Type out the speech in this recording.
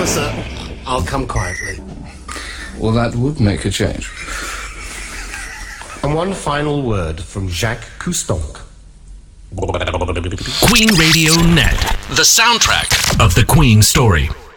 Officer, I'll come quietly. Well, that would make a change. And one final word from Jacques Cousteau. Queen Radio Net, the soundtrack of the Queen story.